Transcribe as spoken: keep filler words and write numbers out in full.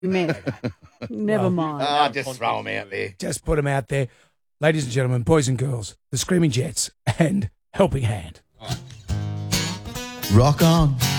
meant. Never mind. Ah, just throw them out there. Just put them out there. Ladies and gentlemen, boys and girls, the Screaming Jets and Helping Hand. Rock on.